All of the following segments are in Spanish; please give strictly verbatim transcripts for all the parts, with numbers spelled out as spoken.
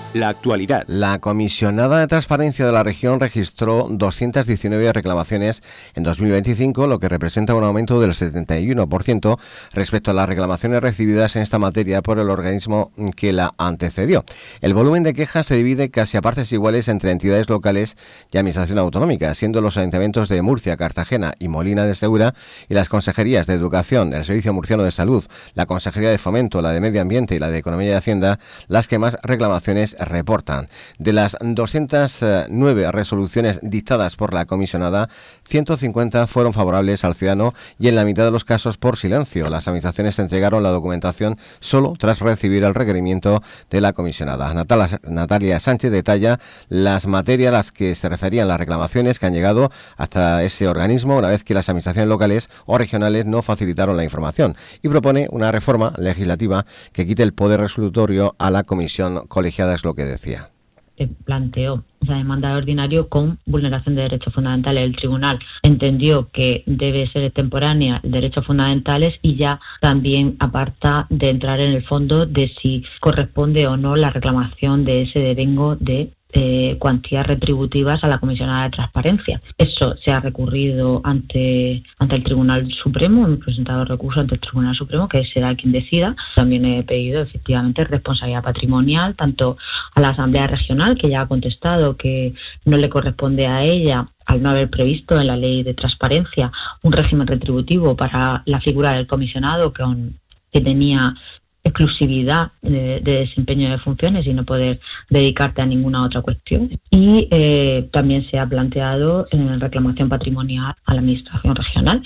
La actualidad. La comisionada de transparencia de la región registró doscientas diecinueve reclamaciones en dos mil veinticinco, lo que representa un aumento del setenta y uno por ciento respecto a las reclamaciones recibidas en esta materia por el organismo que la antecedió. El volumen de quejas se divide casi a partes iguales entre entidades locales y administración autonómica, siendo los ayuntamientos de Murcia, Cartagena y Molina de Segura y las consejerías de Educación, el Servicio Murciano de Salud, la Consejería de Fomento, la de Medio Ambiente y la de Economía y Hacienda las que más reclamaciones reportan. De las doscientas nueve resoluciones dictadas por la comisionada, ciento cincuenta fueron favorables al ciudadano y en la mitad de los casos por silencio. Las administraciones entregaron la documentación solo tras recibir el requerimiento de la comisionada. Natalia, Natalia Sánchez detalla las materias a las que se referían las reclamaciones que han llegado hasta ese organismo una vez que las administraciones locales o regionales no facilitaron la información, y propone una reforma legislativa que quite el poder resolutorio a la comisión colegiada, es lo que decía. Planteó esa demanda de ordinario con vulneración de derechos fundamentales. El tribunal entendió que debe ser extemporánea derechos fundamentales y ya también aparta de entrar en el fondo de si corresponde o no la reclamación de ese devengo de Eh, cuantías retributivas a la comisionada de transparencia. Eso se ha recurrido ante ante el Tribunal Supremo. Hemos presentado recurso ante el Tribunal Supremo, que será quien decida. También he pedido efectivamente responsabilidad patrimonial tanto a la Asamblea Regional, que ya ha contestado que no le corresponde a ella, al no haber previsto en la ley de transparencia un régimen retributivo para la figura del comisionado que, on, que tenía exclusividad de, de desempeño de funciones y no poder dedicarte a ninguna otra cuestión. Y eh, también se ha planteado en reclamación patrimonial a la Administración Regional.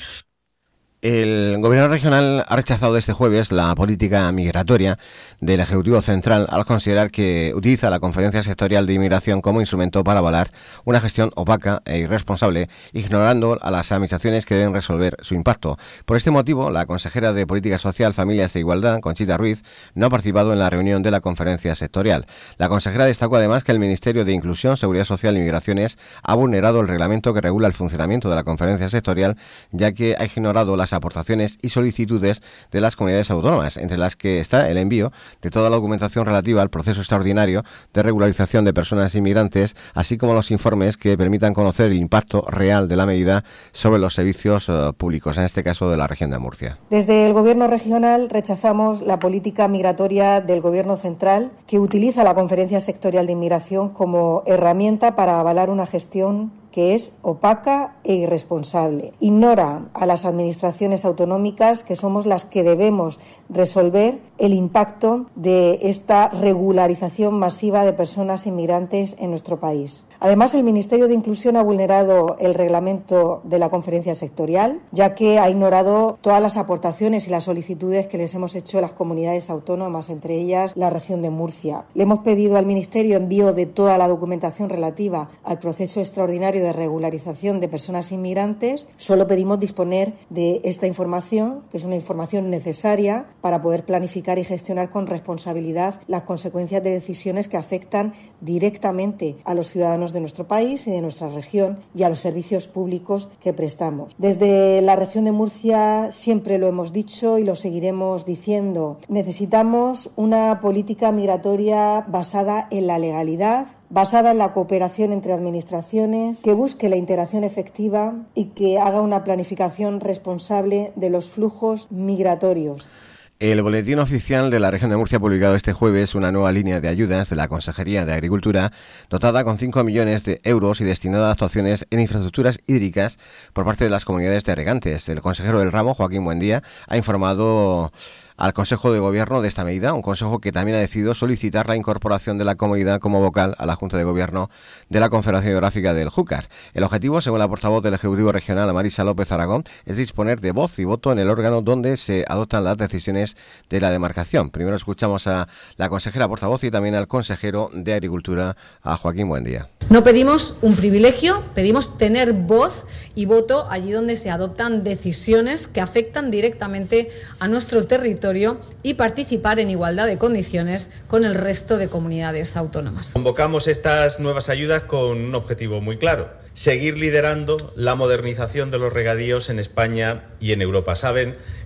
El Gobierno regional ha rechazado este jueves la política migratoria del Ejecutivo Central al considerar que utiliza la Conferencia Sectorial de Inmigración como instrumento para avalar una gestión opaca e irresponsable, ignorando a las administraciones que deben resolver su impacto. Por este motivo, la consejera de Política Social, Familias e Igualdad, Conchita Ruiz, no ha participado en la reunión de la Conferencia Sectorial. La consejera destacó además que el Ministerio de Inclusión, Seguridad Social y Migraciones ha vulnerado el reglamento que regula el funcionamiento de la Conferencia Sectorial, ya que ha ignorado las aportaciones y solicitudes de las comunidades autónomas, entre las que está el envío de toda la documentación relativa al proceso extraordinario de regularización de personas inmigrantes, así como los informes que permitan conocer el impacto real de la medida sobre los servicios uh, públicos, en este caso de la región de Murcia. Desde el Gobierno regional rechazamos la política migratoria del Gobierno central, que utiliza la Conferencia Sectorial de Inmigración como herramienta para avalar una gestión que es opaca e irresponsable. Ignora a las administraciones autonómicas, que somos las que debemos resolver el impacto de esta regularización masiva de personas inmigrantes en nuestro país. Además, el Ministerio de Inclusión ha vulnerado el reglamento de la Conferencia Sectorial, ya que ha ignorado todas las aportaciones y las solicitudes que les hemos hecho a las comunidades autónomas, entre ellas la región de Murcia. Le hemos pedido al Ministerio envío de toda la documentación relativa al proceso extraordinario de regularización de personas inmigrantes. Solo pedimos disponer de esta información, que es una información necesaria para poder planificar y gestionar con responsabilidad las consecuencias de decisiones que afectan directamente a los ciudadanos de nuestro país y de nuestra región y a los servicios públicos que prestamos. Desde la región de Murcia siempre lo hemos dicho y lo seguiremos diciendo. Necesitamos una política migratoria basada en la legalidad, basada en la cooperación entre administraciones, que busque la integración efectiva y que haga una planificación responsable de los flujos migratorios. El Boletín Oficial de la Región de Murcia ha publicado este jueves una nueva línea de ayudas de la Consejería de Agricultura, dotada con cinco millones de euros y destinada a actuaciones en infraestructuras hídricas por parte de las comunidades de regantes. El consejero del ramo, Joaquín Buendía, ha informado al Consejo de Gobierno de esta medida, un consejo que también ha decidido solicitar la incorporación de la comunidad como vocal a la Junta de Gobierno de la Confederación Hidrográfica del Júcar. El objetivo, según la portavoz del Ejecutivo Regional, Marisa López Aragón, es disponer de voz y voto en el órgano donde se adoptan las decisiones de la demarcación. Primero escuchamos a la consejera portavoz y también al consejero de Agricultura, a Joaquín Buendía. No pedimos un privilegio, pedimos tener voz y voto allí donde se adoptan decisiones que afectan directamente a nuestro territorio y participar en igualdad de condiciones con el resto de comunidades autónomas. Convocamos estas nuevas ayudas con un objetivo muy claro: seguir liderando la modernización de los regadíos en España y en Europa. Saben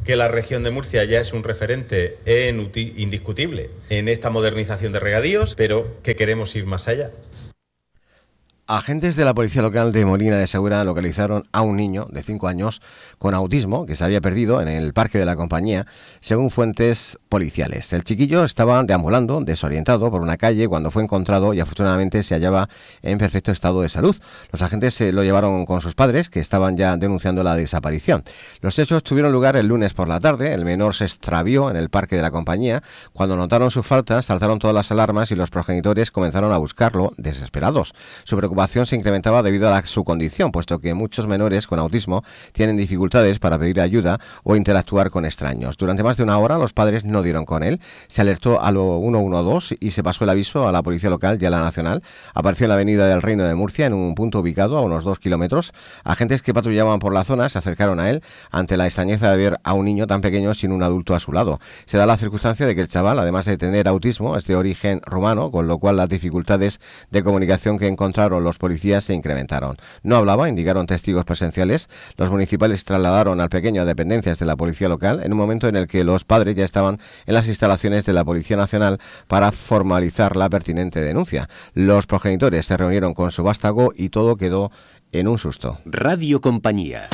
que la región de Murcia ya es un referente en uti- indiscutible en esta modernización de regadíos, pero que queremos ir más allá. Agentes de la policía local de Molina de Segura localizaron a un niño de cinco años con autismo que se había perdido en el parque de la compañía, según fuentes policiales. El chiquillo estaba deambulando, desorientado por una calle cuando fue encontrado y afortunadamente se hallaba en perfecto estado de salud. Los agentes se lo llevaron con sus padres, que estaban ya denunciando la desaparición. Los hechos tuvieron lugar el lunes por la tarde. El menor se extravió en el parque de la compañía. Cuando notaron su falta, saltaron todas las alarmas y los progenitores comenzaron a buscarlo desesperados. Su preocupación se incrementaba debido a la, su condición, puesto que muchos menores con autismo tienen dificultades para pedir ayuda o interactuar con extraños. Durante más de una hora los padres no dieron con él. Se alertó a lo uno uno dos y se pasó el aviso a la policía local y a la nacional. Apareció en la avenida del Reino de Murcia, en un punto ubicado a unos dos kilómetros. Agentes que patrullaban por la zona se acercaron a él ante la extrañeza de ver a un niño tan pequeño sin un adulto a su lado. Se da la circunstancia de que el chaval, además de tener autismo, es de origen rumano, con lo cual las dificultades de comunicación que encontraron los policías se incrementaron. No hablaba, indicaron testigos presenciales. Los municipales trasladaron al pequeño a dependencias de la policía local en un momento en el que los padres ya estaban en las instalaciones de la Policía Nacional para formalizar la pertinente denuncia. Los progenitores se reunieron con su vástago y todo quedó en un susto. Radio Compañía.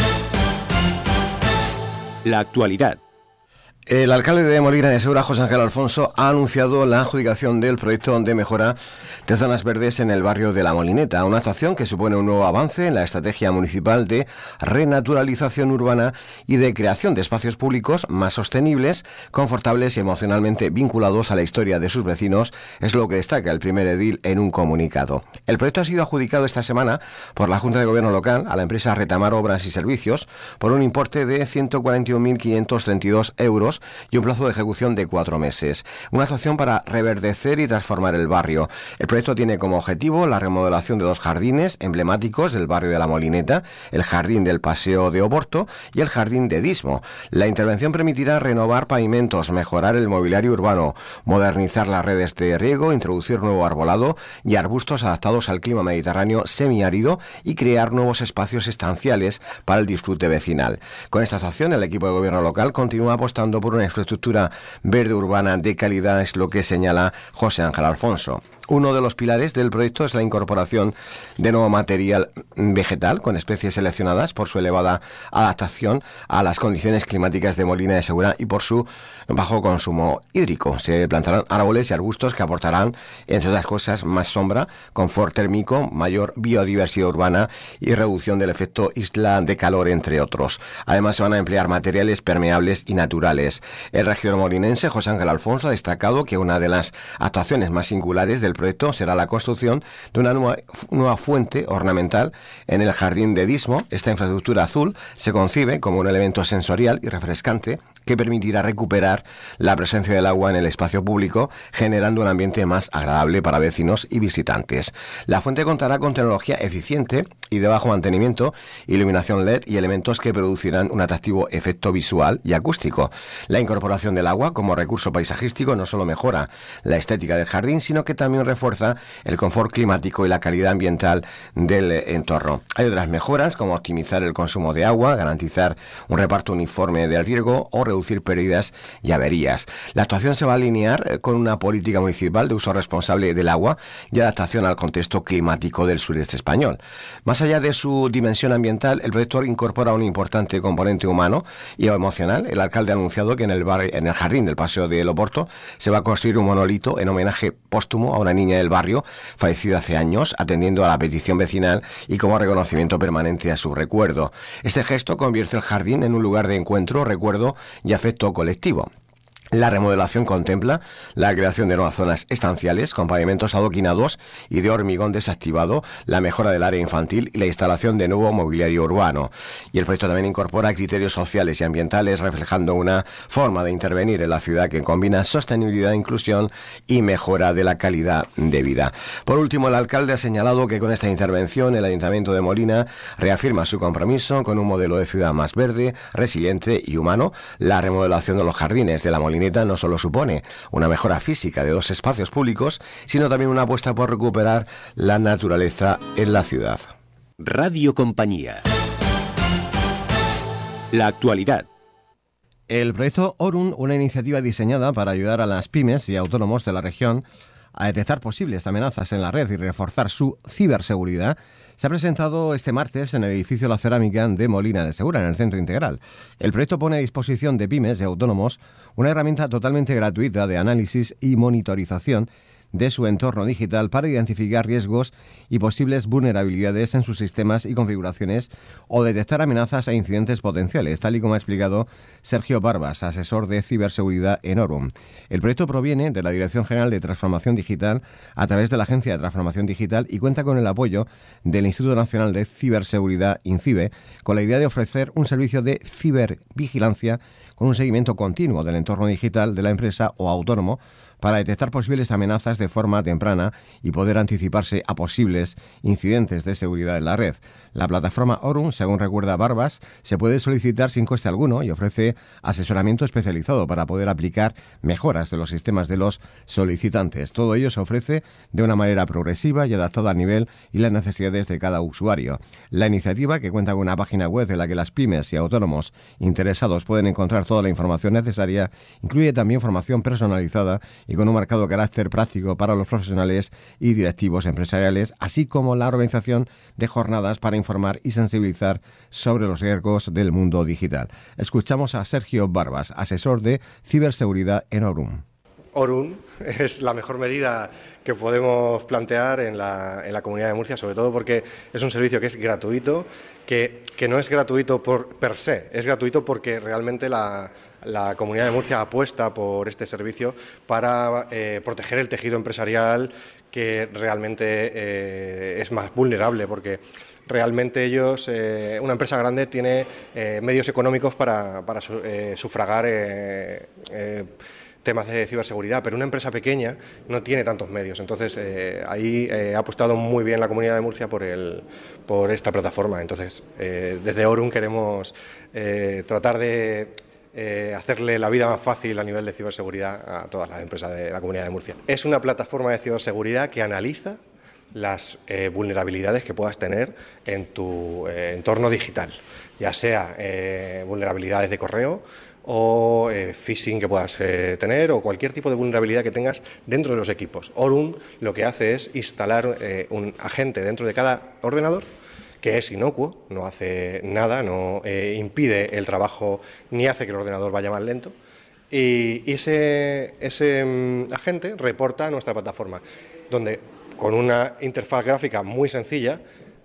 La actualidad. El alcalde de Molina de Segura, José Ángel Alfonso, ha anunciado la adjudicación del proyecto de mejora de zonas verdes en el barrio de La Molineta, una actuación que supone un nuevo avance en la estrategia municipal de renaturalización urbana y de creación de espacios públicos más sostenibles, confortables y emocionalmente vinculados a la historia de sus vecinos, es lo que destaca el primer edil en un comunicado. El proyecto ha sido adjudicado esta semana por la Junta de Gobierno local a la empresa Retamar Obras y Servicios por un importe de ciento cuarenta y un mil quinientos treinta y dos euros y un plazo de ejecución de cuatro meses. Una actuación para reverdecer y transformar el barrio. El proyecto tiene como objetivo la remodelación de dos jardines emblemáticos del barrio de La Molineta, el Jardín del Paseo de Oporto y el Jardín de Dismo. La intervención permitirá renovar pavimentos, mejorar el mobiliario urbano, modernizar las redes de riego, introducir nuevo arbolado y arbustos adaptados al clima mediterráneo semiárido y crear nuevos espacios estanciales para el disfrute vecinal. Con esta actuación, el equipo de gobierno local continúa apostando por una infraestructura verde urbana de calidad, es lo que señala José Ángel Alfonso. Uno de los pilares del proyecto es la incorporación de nuevo material vegetal con especies seleccionadas por su elevada adaptación a las condiciones climáticas de Molina de Segura y por su bajo consumo hídrico. Se plantarán árboles y arbustos que aportarán, entre otras cosas, más sombra, confort térmico, mayor biodiversidad urbana y reducción del efecto isla de calor, entre otros. Además, se van a emplear materiales permeables y naturales. El regidor molinense, José Ángel Alfonso, ha destacado que una de las actuaciones más singulares del proyecto será la construcción de una nueva, nueva fuente ornamental en el Jardín de Dismo. Esta infraestructura azul se concibe como un elemento sensorial y refrescante que permitirá recuperar la presencia del agua en el espacio público, generando un ambiente más agradable para vecinos y visitantes. La fuente contará con tecnología eficiente y de bajo mantenimiento, iluminación L E D y elementos que producirán un atractivo efecto visual y acústico. La incorporación del agua como recurso paisajístico no solo mejora la estética del jardín, sino que también refuerza el confort climático y la calidad ambiental del entorno. Hay otras mejoras como optimizar el consumo de agua, garantizar un reparto uniforme del riego o reducir pérdidas y averías. La actuación se va a alinear con una política municipal de uso responsable del agua y adaptación al contexto climático del sureste español. Más allá de su dimensión ambiental, el proyecto incorpora un importante componente humano y emocional. El alcalde ha anunciado que en el, bar, en el jardín del Paseo de Oporto se va a construir un monolito en homenaje póstumo a una niña del barrio fallecida hace años, atendiendo a la petición vecinal y como reconocimiento permanente a su recuerdo. Este gesto convierte el jardín en un lugar de encuentro, recuerdo y afecto colectivo. La remodelación contempla la creación de nuevas zonas estanciales con pavimentos adoquinados y de hormigón desactivado, la mejora del área infantil y la instalación de nuevo mobiliario urbano. Y el proyecto también incorpora criterios sociales y ambientales, reflejando una forma de intervenir en la ciudad que combina sostenibilidad, inclusión y mejora de la calidad de vida. Por último, el alcalde ha señalado que con esta intervención el Ayuntamiento de Molina reafirma su compromiso con un modelo de ciudad más verde, resiliente y humano. La remodelación de los jardines de La Molina no solo supone una mejora física de dos espacios públicos, sino también una apuesta por recuperar la naturaleza en la ciudad. Radio Compañía. La actualidad. El proyecto Orun, una iniciativa diseñada para ayudar a las pymes y autónomos de la región a detectar posibles amenazas en la red y reforzar su ciberseguridad, se ha presentado este martes en el edificio La Cerámica de Molina de Segura, en el Centro Integral. El proyecto pone a disposición de pymes y autónomos una herramienta totalmente gratuita de análisis y monitorización de su entorno digital para identificar riesgos y posibles vulnerabilidades en sus sistemas y configuraciones o detectar amenazas e incidentes potenciales, tal y como ha explicado Sergio Barbas, asesor de ciberseguridad en Orun. El proyecto proviene de la Dirección General de Transformación Digital a través de la Agencia de Transformación Digital y cuenta con el apoyo del Instituto Nacional de Ciberseguridad, INCIBE, con la idea de ofrecer un servicio de cibervigilancia con un seguimiento continuo del entorno digital de la empresa o autónomo para detectar posibles amenazas de forma temprana y poder anticiparse a posibles incidentes de seguridad en la red. La plataforma Orun, según recuerda Barbas, se puede solicitar sin coste alguno y ofrece asesoramiento especializado para poder aplicar mejoras de los sistemas de los solicitantes. Todo ello se ofrece de una manera progresiva y adaptada al nivel y las necesidades de cada usuario. La iniciativa, que cuenta con una página web en la que las pymes y autónomos interesados pueden encontrar toda la información necesaria, incluye también formación personalizada y con un marcado carácter práctico para los profesionales y directivos empresariales, así como la organización de jornadas para informar y sensibilizar sobre los riesgos del mundo digital. Escuchamos a Sergio Barbas, asesor de ciberseguridad en Orun. Orun es la mejor medida que podemos plantear en la, en la Comunidad de Murcia, sobre todo porque es un servicio que es gratuito, que, que no es gratuito por per se, es gratuito porque realmente la, la Comunidad de Murcia apuesta por este servicio para eh, proteger el tejido empresarial, que realmente eh, es más vulnerable, porque realmente ellos, eh, una empresa grande tiene eh, medios económicos para, para su, eh, sufragar eh, eh, temas de ciberseguridad, pero una empresa pequeña no tiene tantos medios. Entonces, eh, ahí eh, ha apostado muy bien la Comunidad de Murcia por, el, por esta plataforma. Entonces, eh, desde Orun queremos eh, tratar de eh, hacerle la vida más fácil a nivel de ciberseguridad a todas las empresas de la Comunidad de Murcia. Es una plataforma de ciberseguridad que analiza las eh, vulnerabilidades que puedas tener en tu eh, entorno digital, ya sea eh, vulnerabilidades de correo o eh, phishing que puedas eh, tener, o cualquier tipo de vulnerabilidad que tengas dentro de los equipos. Orun lo que hace es instalar eh, un agente dentro de cada ordenador que es inocuo, no hace nada, no eh, impide el trabajo ni hace que el ordenador vaya más lento, y, y ese, ese um, agente reporta a nuestra plataforma, donde con una interfaz gráfica muy sencilla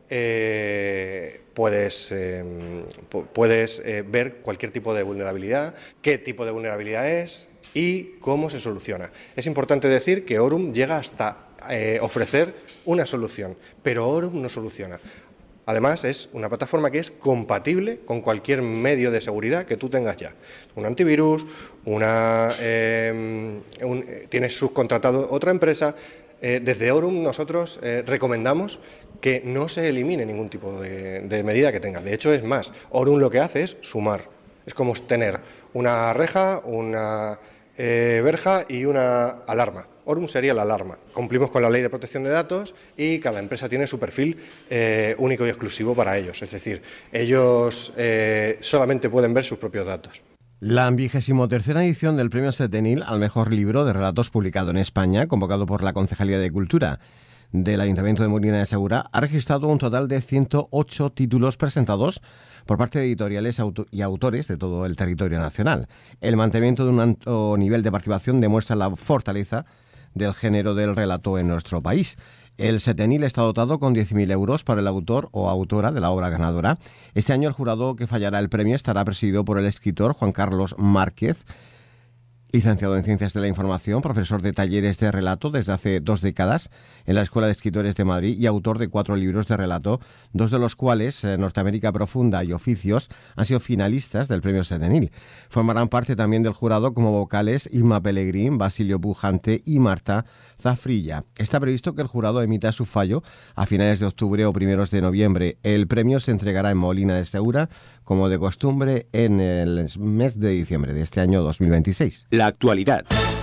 Eh, puedes, eh, puedes eh, ver cualquier tipo de vulnerabilidad, qué tipo de vulnerabilidad es y cómo se soluciona. Es importante decir que Orun llega hasta eh, ofrecer una solución, pero Orun no soluciona. Además, es una plataforma que es compatible con cualquier medio de seguridad que tú tengas ya. Un antivirus, una, eh, un, tienes subcontratado otra empresa. Eh, desde Orun nosotros eh, recomendamos que no se elimine ningún tipo de, de medida que tengas. De hecho, es más, Orun lo que hace es sumar. Es como tener una reja, una eh, verja y una alarma. Orun sería la alarma. Cumplimos con la ley de protección de datos y cada empresa tiene su perfil eh, único y exclusivo para ellos. Es decir, ellos eh, solamente pueden ver sus propios datos. La vigésimo tercera edición del Premio Setenil al Mejor Libro de Relatos publicado en España, convocado por la Concejalía de Cultura del Ayuntamiento de Molina de Segura, ha registrado un total de ciento ocho títulos presentados por parte de editoriales y autores de todo el territorio nacional. El mantenimiento de un alto nivel de participación demuestra la fortaleza del género del relato en nuestro país. El Setenil está dotado con diez mil euros para el autor o autora de la obra ganadora. Este año el jurado que fallará el premio estará presidido por el escritor Juan Carlos Márquez, licenciado en Ciencias de la Información, profesor de talleres de relato desde hace dos décadas en la Escuela de Escritores de Madrid y autor de cuatro libros de relato, dos de los cuales, eh, Norteamérica Profunda y Oficios, han sido finalistas del Premio Setenil. Formarán parte también del jurado como vocales Irma Pellegrín, Basilio Pujante y Marta Zafrilla. Está previsto que el jurado emita su fallo a finales de octubre o primeros de noviembre. El premio se entregará en Molina de Segura, como de costumbre, en el mes de diciembre de este año dos mil veintiséis. La actualidad.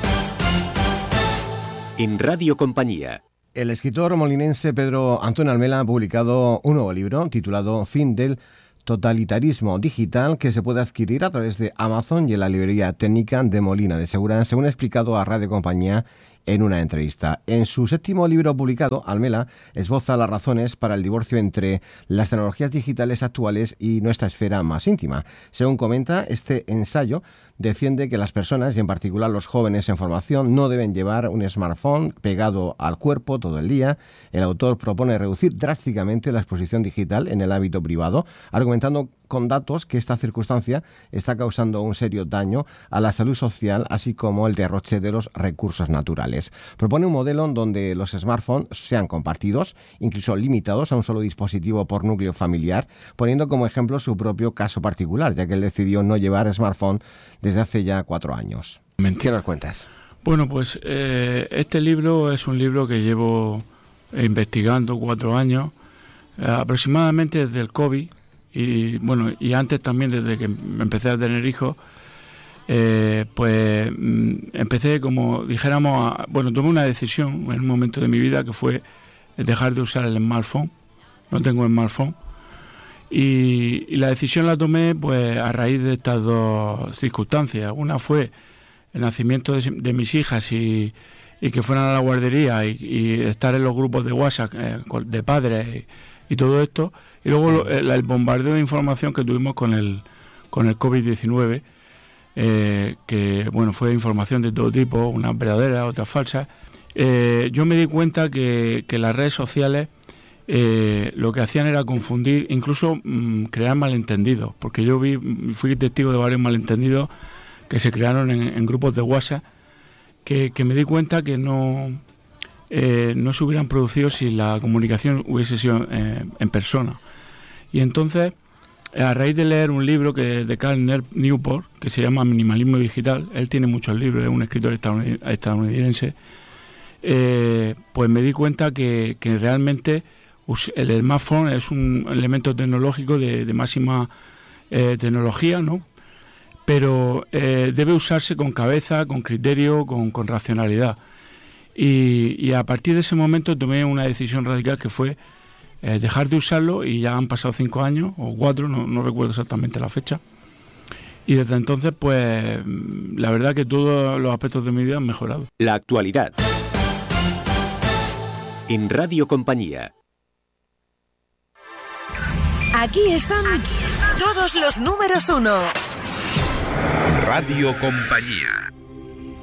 En Radio Compañía. El escritor molinense Pedro Antonio Almela ha publicado un nuevo libro titulado Fin del Totalitarismo digital, que se puede adquirir a través de Amazon y en la librería técnica de Molina de Segura, según ha explicado a Radio Compañía en una entrevista. En su séptimo libro publicado, Almela esboza las razones para el divorcio entre las tecnologías digitales actuales y nuestra esfera más íntima. Según comenta, este ensayo defiende que las personas, y en particular los jóvenes en formación, no deben llevar un smartphone pegado al cuerpo todo el día. El autor propone reducir drásticamente la exposición digital en el ámbito privado, argumentando con datos que esta circunstancia está causando un serio daño a la salud social, así como el derroche de los recursos naturales. Propone un modelo donde los smartphones sean compartidos, incluso limitados a un solo dispositivo por núcleo familiar, poniendo como ejemplo su propio caso particular, ya que él decidió no llevar smartphone desde hace ya cuatro años. ¿Qué nos cuentas? Bueno, pues eh, este libro es un libro que llevo investigando cuatro años, eh, aproximadamente desde el COVID, y bueno, y antes también, desde que empecé a tener hijos, eh, pues mm, empecé, como dijéramos, a, bueno, tomé una decisión en un momento de mi vida que fue dejar de usar el smartphone. No tengo smartphone. Y, y la decisión la tomé pues a raíz de estas dos circunstancias. Una fue el nacimiento de, de mis hijas y, y que fueran a la guardería y, y estar en los grupos de WhatsApp eh, de padres y, y todo esto. Y luego lo, el, el bombardeo de información que tuvimos con el con el COVID diecinueve, eh, que bueno, fue información de todo tipo, unas verdaderas, otras falsas. Eh, yo me di cuenta que, que las redes sociales eh, lo que hacían era confundir, incluso mmm, crear malentendidos, porque yo vi, fui testigo de varios malentendidos que se crearon en, en grupos de WhatsApp, que, que me di cuenta que no, eh, no se hubieran producido si la comunicación hubiese sido eh, en persona. Y entonces, a raíz de leer un libro que de Cal Newport, que se llama Minimalismo Digital, él tiene muchos libros, es un escritor estadounidense, eh, pues me di cuenta que, que realmente el smartphone es un elemento tecnológico de, de máxima eh, tecnología, ¿no? Pero eh, debe usarse con cabeza, con criterio, con, con racionalidad. Y, y a partir de ese momento tomé una decisión radical que fue eh, dejar de usarlo, y ya han pasado cinco años o cuatro, no, no recuerdo exactamente la fecha. Y desde entonces, pues, la verdad que todos los aspectos de mi vida han mejorado. La actualidad. En Radio Compañía. Aquí están, Aquí están todos los números uno. Radio Compañía.